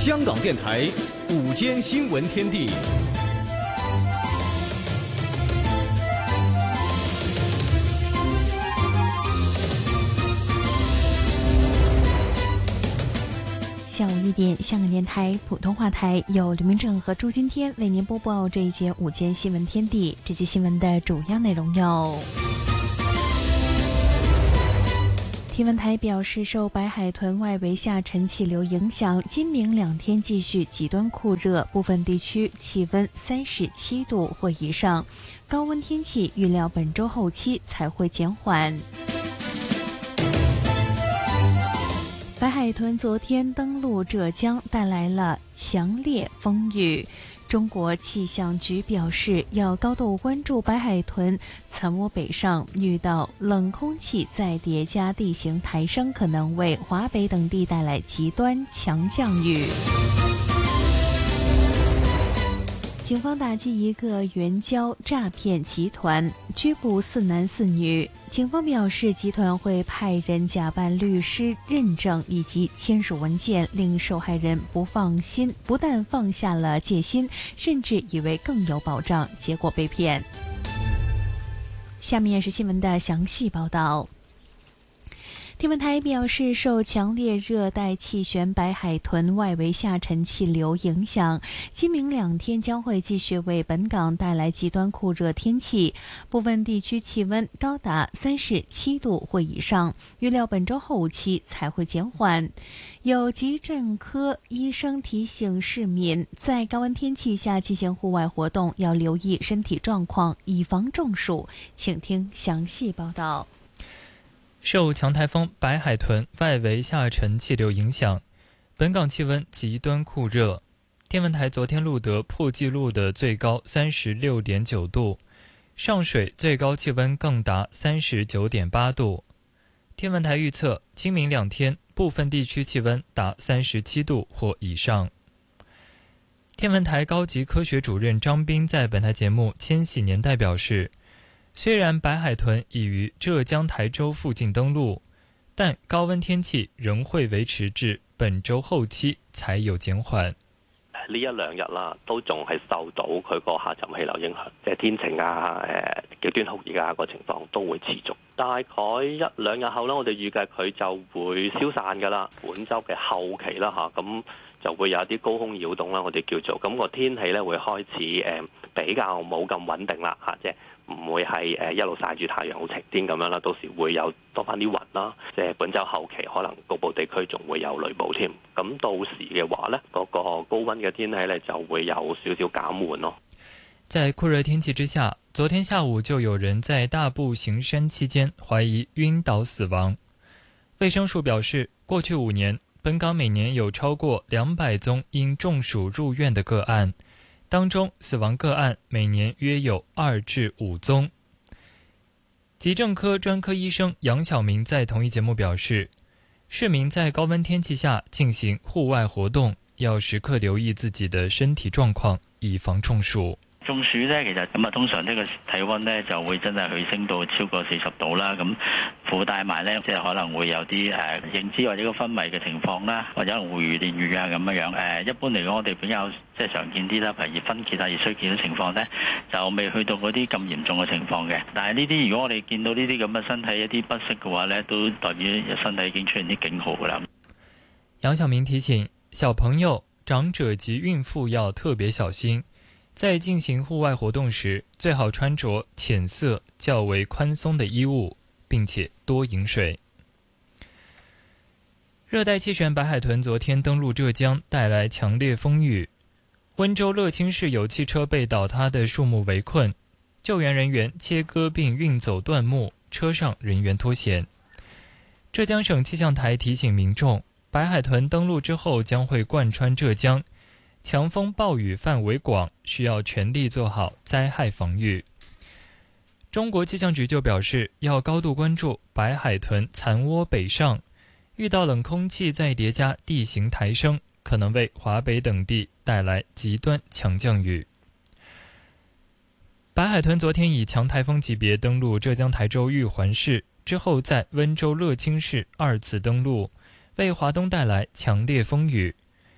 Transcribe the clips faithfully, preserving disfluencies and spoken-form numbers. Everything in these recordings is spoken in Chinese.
香港电台午间新闻天地。 下午一点，香港电台普通话台由刘明正和朱今天为您播报这一节午间新闻天地。这节新闻的主要内容有：天文台表示，受白海豚外围下沉气流影响，今明两天继续极端酷热，部分地区气温三十七度或以上，高温天气预料本周后期才会减缓。白海豚昨天登陆浙江，带来了强烈风雨。中国气象局表示，要高度关注白海豚残窝北上，遇到冷空气再叠加地形抬升，可能为华北等地带来极端强降雨。警方打击一个援交诈骗集团，拘捕四男四女。警方表示，集团会派人假扮律师认证以及签署文件，令受害人不放心，不但放下了戒心，甚至以为更有保障，结果被骗。下面是新闻的详细报道。天文台表示，受强烈热带气旋白海豚外围下沉气流影响，今明两天将会继续为本港带来极端酷热天气，部分地区气温高达三十七度或以上，预料本周后期才会减缓。有急诊科医生提醒市民，在高温天气下进行户外活动要留意身体状况，以防中暑。请听详细报道。 受强台风白海豚外围下沉气流影响，本港气温极端酷热。天文台昨天录得破纪录的最高 三十六点九度，上水最高气温更达 三十九点八度。天文台预测，今明两天部分地区气温达三十七度或以上。天文台高级科学主任张斌在本台节目《千禧年代》表示，虽然白海豚已于浙江台州附近登陆，但高温天气仍會維持至本周後期才有減緩。 呢一兩日啦，都仲係受到佢個下沉氣流影響，即係天晴啊、誒極端酷熱啊個情況都會持續。大概一兩日後啦，我哋預計佢就會消散㗎啦。本週嘅後期啦嚇，咁就會有啲高空擾動啦，我哋叫做咁個天氣咧會開始誒比較冇咁穩定啦嚇，即係唔會係誒一路曬住太陽好晴天咁樣啦，到時會有多翻啲雲啦，即係本週後期可能局部地區仲會有雷暴添。咁到時嘅話呢，嗰個高溫嘅天氣呢就會有少少減緩咯。 在酷熱天氣之下，昨天下午就有人在大步行山期間懷疑暈倒死亡。衛生署表示，過去五年，本港每年有超過兩百宗因中暑入院的個案，當中死亡個案每年約有二至五宗。急症科專科醫生楊曉明在同一節目表示，市民在高溫天氣下進行戶外活動，要時刻留意自己的身體狀況，以防中暑。 中暑咧，其實咁啊，通常呢個體温咧就會真係去升到超過四十度啦。咁附帶埋咧，即係可能會有啲誒認知或者個昏迷嘅情況啦，或者可能會遇電遇啊咁樣樣。誒一般嚟講，我哋比較即係常見啲啦，譬如熱分結啊、熱衰竭嘅情況咧，就未去到嗰啲咁嚴重嘅情況嘅。但係呢啲如果我哋見到呢啲咁嘅身體一啲不適嘅話咧，都代表身體已經出現啲警號㗎啦。 楊曉明提醒小朋友、長者及孕婦要特別小心。在進行戶外活動時，最好穿着淺色、較為寬鬆的衣物，並且多飲水。熱帶氣旋白海豚昨天登陸浙江，帶來強烈風雨。溫州樂清市有汽車被倒塌的樹木圍困，救援人員切割並運走斷木，車上人員脫險。浙江省氣象台提醒民眾，白海豚登陸之後將會貫穿浙江，強風暴雨範圍廣，需要全力做好災害防禦。中國氣象局就表示，要高度關注白海豚殘窩北上，遇到冷空氣再疊加地形抬升，可能為華北等地帶來極端強降雨。白海豚昨天以強颱風級別登陸浙江台州玉環市，之後在溫州樂清市二次登陸，為華東帶來強烈風雨。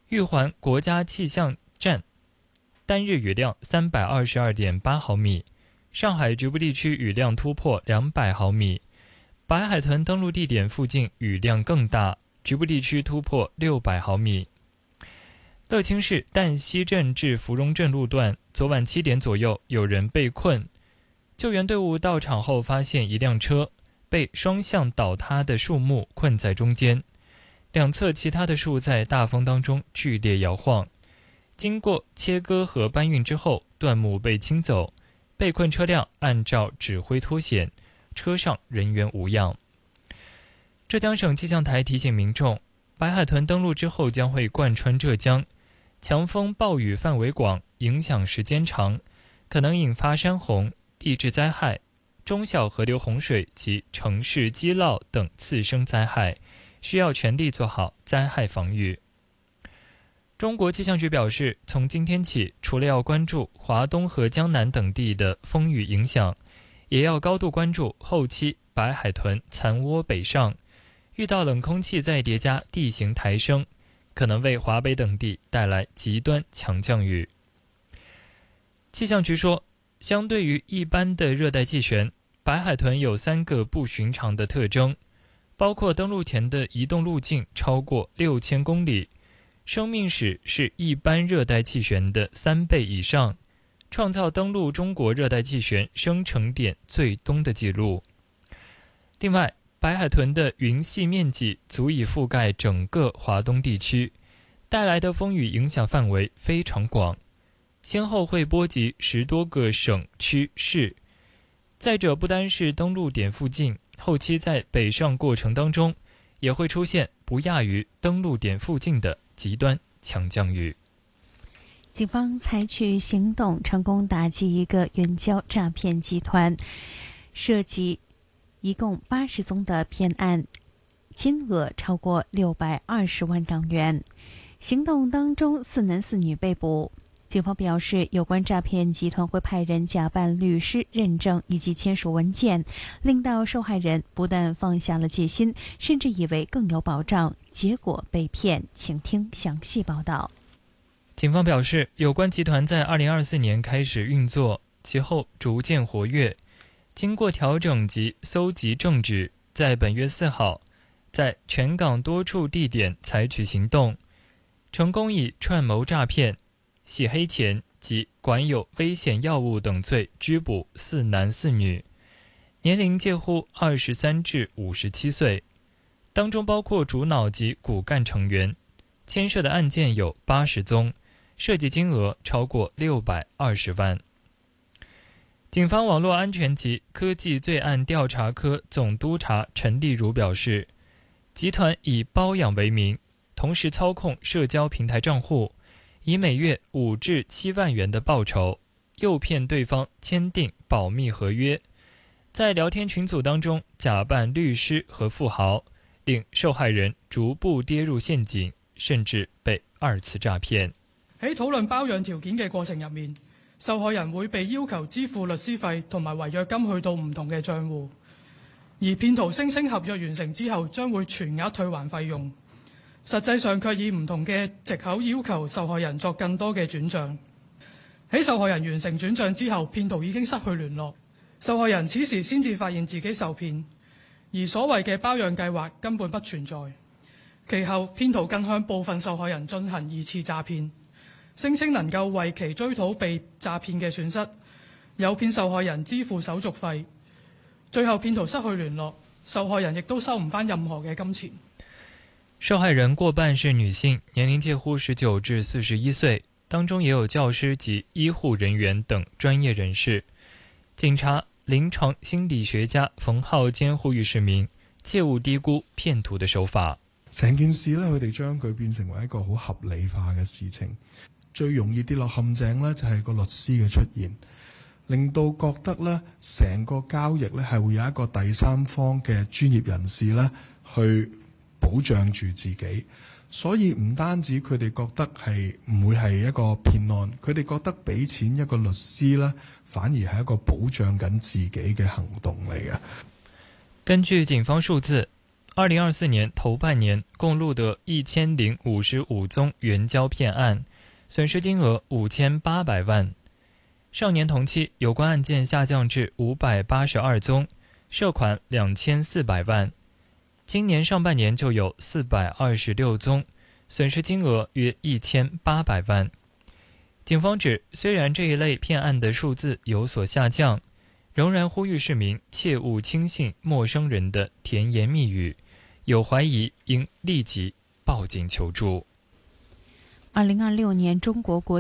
玉环国家气象站单日雨量 三百二十二点八毫米，上海局部地区雨量突破两百毫米，白海豚登陆地点附近雨量更大，局部地区突破六百毫米。乐清市旦溪镇至芙蓉镇路段，昨晚七点左右有人被困，救援队伍到场后发现一辆车被双向倒塌的树木困在中间，两侧其他的树在大风当中剧烈摇晃，经过切割和搬运之后，断木被清走，被困车辆按照指挥脱险，车上人员无恙。浙江省气象台提醒民众，白海豚登陆之后将会贯穿浙江，强风暴雨范围广，影响时间长，可能引发山洪、地质灾害、中小河流洪水及城市积涝等次生灾害，需要全力做好灾害防御。中国气象局表示，从今天起，除了要关注华东和江南等地的风雨影响，也要高度关注后期白海豚残窝北上，遇到冷空气再叠加地形抬升，可能为华北等地带来极端强降雨。气象局说，相对于一般的热带气旋，白海豚有三个不寻常的特征，包括登陆前的移动路径超过六千公里，生命史是一般热带气旋的三倍以上，创造登陆中国热带气旋生成点最东的记录。另外，白海豚的云系面积足以覆盖整个华东地区，带来的风雨影响范围非常广，先后会波及十多个省区市。再者，不单是登陆点附近，后期在北上过程当中，也会出现不亚于登陆点附近的极端强降雨。 警方采取行动，成功打击一个援交诈骗集团，涉及一共八十宗的骗案，金额超过六百二十万港元。行动当中，四男四女被捕。警方表示，有关诈骗集团会派人假扮律师认证以及签署文件，令到受害人不但放下了戒心，甚至以为更有保障，结果被骗。请听详细报道。 警方表示，有关集团在二零二四年开始运作，其后逐渐活跃，经过调整及搜集证据，在本月四号在全港多处地点采取行动，成功以串谋诈骗、洗黑钱及管有危险药物等罪拘捕四男四女，年龄介乎二十三至五十七岁，当中包括主脑及骨干成员，牵涉的案件有八十宗，涉及金额超过六百二十万。警方网络安全及科技罪案调查科总督察陈丽如表示，集团以包养为名，同时操控社交平台账户，以每月五至七万元的报酬，诱骗对方签订保密合约，在聊天群组当中假扮律师和富豪，令受害人逐步跌入陷阱，甚至被二次诈骗。 喺討論包養條件嘅過程入面，受害人會被要求支付律師費同埋違約金去到唔同嘅帳戶，而騙徒聲稱合約完成之後將會全額退還費用，實際上卻以唔同嘅藉口要求受害人作更多嘅轉帳。喺受害人完成轉帳之後，騙徒已經失去聯絡，受害人此時先至發現自己受騙，而所謂嘅包養計劃根本不存在。其後，騙徒更向部分受害人進行二次詐騙，聲稱能夠為其追討被詐騙嘅損失，誘騙受害人支付手續費。最後騙徒失去聯絡，受害人亦都收唔返任何嘅金錢。 受害人過半是女性，年齡介乎十九至四十一歲，當中也有教師及醫護人員等專業人士。警察、臨床心理學家馮浩堅呼籲市民切勿低估騙徒的手法。 成件事呢，佢哋將佢變成為一個好合理化嘅事情。最容易跌落陷阱呢，就係個律師嘅出現，令到覺得呢成個交易呢係會有一個第三方嘅專業人士呢去保障住自己。所以唔單止佢哋覺得係唔會係一個騙案，佢哋覺得俾錢一個律師呢，反而係一個保障緊自己嘅行動嚟嘅。 根據警方數字， 二零二四年头半年共录得一千零五十五宗援交骗案，损失金额五千八百万。上年同期有关案件下降至五百八十二宗，涉款两千四百万。今年上半年就有四百二十六宗，损失金额约一千八百万。警方指，虽然这一类骗案的数字有所下降，仍然呼吁市民切勿轻信陌生人的甜言蜜语，有怀疑应立即报警求助。 二零二六年中国国